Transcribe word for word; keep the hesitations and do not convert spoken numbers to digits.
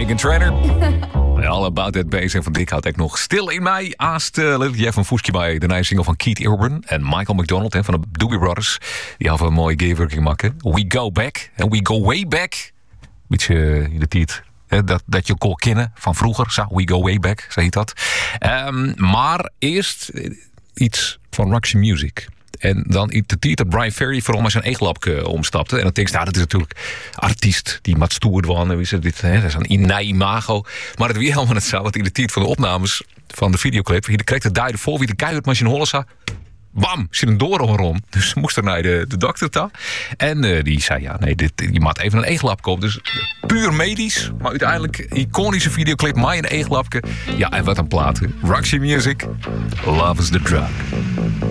Megan Trainor. All About That Bass. En van Dick houdt ik nog stil in mij. Aast uh, Jeff van Fouski bij de nieuwe single van Keith Urban. En Michael McDonald hè, van de Doobie Brothers. Die hadden een mooie gay-working maken. We go back. And we go way back. Beetje uh, de titel. Dat, dat je kon kennen van vroeger. Zo, we go way back, zei dat. Um, maar eerst iets van Roxy Music. En dan de titel dat Brian Ferry vooral met zijn eeglapje omstapte. En dan denk ik, nou, dat is natuurlijk artiest die mat stoer was. Dit, hè, dat is een inna imago. Maar het weer helemaal het zo. Wat in de titel van de opnames van de videoclip. Hier kreeg de duiden vol wie de keihard met zijn hollen. Bam, zit een door om. Dus ze moest er naar de, de dokter toe. En uh, die zei, ja, nee, dit, je moet even een eeglap kopen. Dus puur medisch, maar uiteindelijk iconische videoclip. Maar een eeglapje. Ja, en wat een plaat. Roxy Music, Love is the Drug.